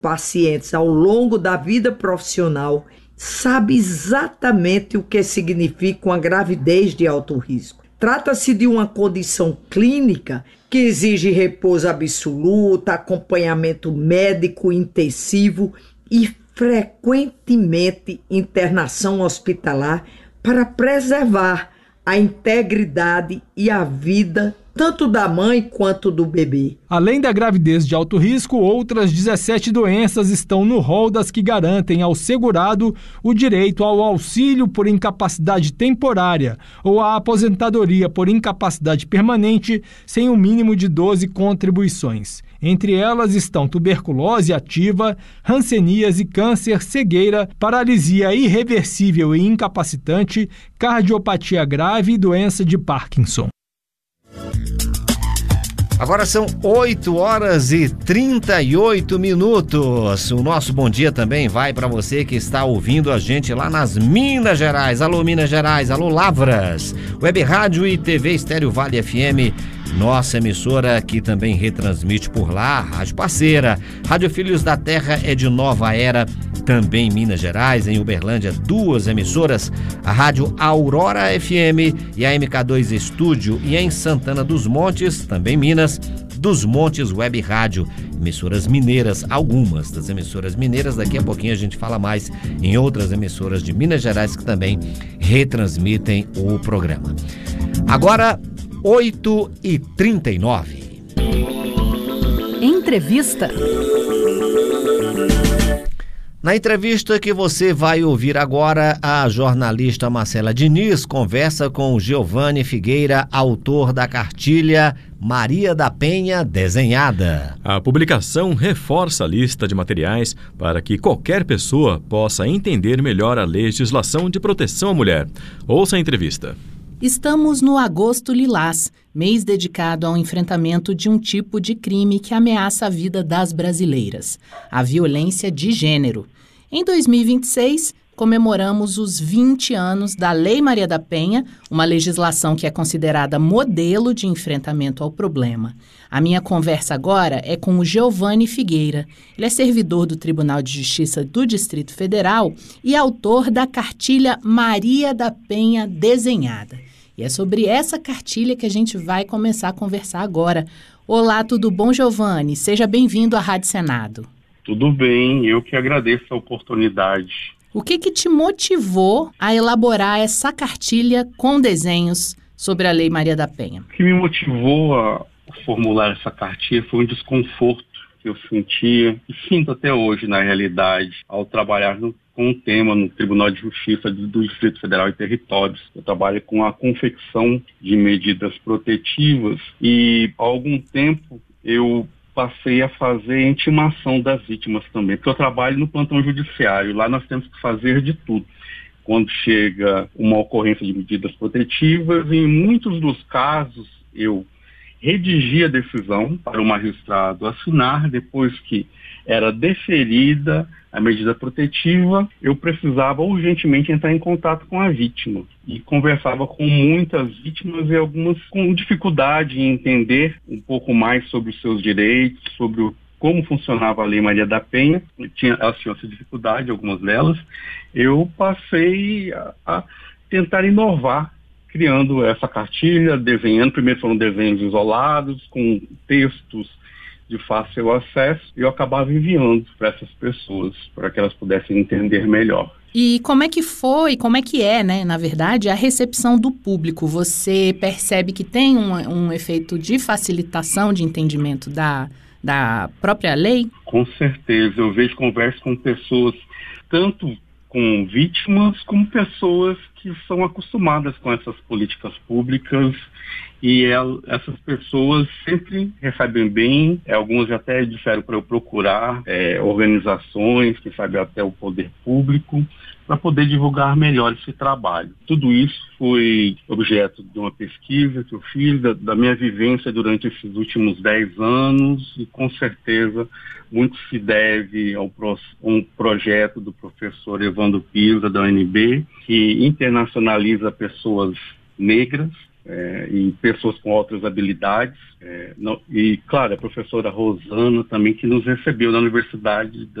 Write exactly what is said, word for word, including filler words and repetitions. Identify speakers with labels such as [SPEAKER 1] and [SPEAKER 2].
[SPEAKER 1] pacientes ao longo da vida profissional sabe exatamente o que significa uma gravidez de alto risco. Trata-se de uma condição clínica que exige repouso absoluto, acompanhamento médico intensivo e frequentemente internação hospitalar para preservar a integridade e a vida tanto da mãe quanto do bebê.
[SPEAKER 2] Além da gravidez de alto risco, outras dezessete doenças estão no rol das que garantem ao segurado o direito ao auxílio por incapacidade temporária ou à aposentadoria por incapacidade permanente sem o mínimo de doze contribuições. Entre elas estão tuberculose ativa, hanseníase, câncer, cegueira, paralisia irreversível e incapacitante, cardiopatia grave e doença de Parkinson.
[SPEAKER 3] Agora são oito horas e trinta e oito minutos. O nosso bom dia também vai para você que está ouvindo a gente lá nas Minas Gerais. Alô, Minas Gerais, alô, Lavras. Web Rádio e T V Estéreo Vale F M. Nossa emissora que também retransmite por lá, rádio parceira. Rádio Filhos da Terra é de Nova Era, também em Minas Gerais, em Uberlândia, duas emissoras, a Rádio Aurora F M e a M K dois Estúdio, e em Santana dos Montes, também Minas, dos Montes Web Rádio, emissoras mineiras, algumas das emissoras mineiras, daqui a pouquinho a gente fala mais em outras emissoras de Minas Gerais que também retransmitem o programa. Agora, oito e trinta e nove.
[SPEAKER 4] Entrevista.
[SPEAKER 3] Na entrevista que você vai ouvir agora, a jornalista Marcela Diniz conversa com Giovanni Figueira, autor da cartilha Maria da Penha Desenhada.
[SPEAKER 5] A publicação reforça a lista de materiais para que qualquer pessoa possa entender melhor a legislação de proteção à mulher. Ouça a entrevista.
[SPEAKER 4] Estamos no Agosto Lilás, mês dedicado ao enfrentamento de um tipo de crime que ameaça a vida das brasileiras, a violência de gênero. Em dois mil e vinte e seis, comemoramos os vinte anos da Lei Maria da Penha, uma legislação que é considerada modelo de enfrentamento ao problema. A minha conversa agora é com o Giovanni Figueira. Ele é servidor do Tribunal de Justiça do Distrito Federal e autor da cartilha Maria da Penha Desenhada. E é sobre essa cartilha que a gente vai começar a conversar agora. Olá, tudo bom, Giovanni? Seja bem-vindo à Rádio Senado.
[SPEAKER 6] Tudo bem, eu que agradeço a oportunidade.
[SPEAKER 4] O que que te motivou a elaborar essa cartilha com desenhos sobre a Lei Maria da Penha?
[SPEAKER 6] O que me motivou a formular essa cartilha foi um desconforto que eu sentia e sinto até hoje, na realidade, ao trabalhar no, com o tema no Tribunal de Justiça do, do Distrito Federal e Territórios. Eu trabalho com a confecção de medidas protetivas e, há algum tempo, eu passei a fazer intimação das vítimas também, porque eu trabalho no plantão judiciário. Lá nós temos que fazer de tudo. Quando chega uma ocorrência de medidas protetivas, em muitos dos casos, eu redigi a decisão para o magistrado assinar. Depois que era deferida a medida protetiva, eu precisava urgentemente entrar em contato com a vítima. E conversava com muitas vítimas e algumas com dificuldade em entender um pouco mais sobre os seus direitos, sobre o, como funcionava a Lei Maria da Penha. Tinha, elas tinham essa dificuldade, algumas delas. Eu passei a, a tentar inovar, criando essa cartilha, desenhando. Primeiro foram desenhos isolados, com textos de fácil acesso, e eu acabava enviando para essas pessoas, para que elas pudessem entender melhor.
[SPEAKER 4] E como é que foi, como é que é, né, na verdade, a recepção do público? Você percebe que tem um, um efeito de facilitação de entendimento da, da própria lei?
[SPEAKER 6] Com certeza. Eu vejo, converso com pessoas, tanto com vítimas, como pessoas que são acostumadas com essas políticas públicas, e ela, essas pessoas sempre recebem bem. É, algumas até disseram para eu procurar é, organizações, que sabe até o poder público, para poder divulgar melhor esse trabalho. Tudo isso foi objeto de uma pesquisa que eu fiz, da, da minha vivência durante esses últimos dez anos, e com certeza muito se deve ao pro, um projeto do professor Evandro Pisa, da U N B, que internacionaliza pessoas negras é, e pessoas com outras habilidades. É, não, e, claro, a professora Rosana também, que nos recebeu na Universidade